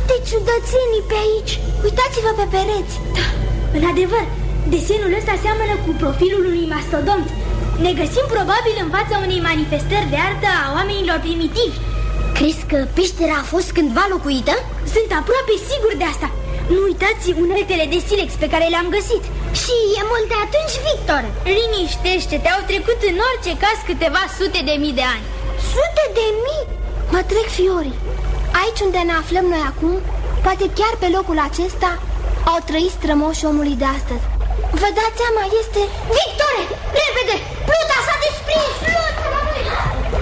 Câte ciudățenii pe aici! Uitați-vă pe pereți! Da, în adevăr, desenul ăsta seamănă cu profilul unui mastodont. Ne găsim probabil în fața unei manifestări de artă a oamenilor primitivi. Crezi că peștera a fost cândva locuită? Sunt aproape sigur de asta. Nu uitați uneltele de silex pe care le-am găsit. Și e mult de atunci, Victor. Liniștește-te, au trecut în orice caz câteva sute de mii de ani. Sute de mii? Mă trec fiorii. Aici unde ne aflăm noi acum, poate chiar pe locul acesta, au trăit strămoșii omului de astăzi. Vă dați seama, este... Victore, repede! Pluta s-a desprins!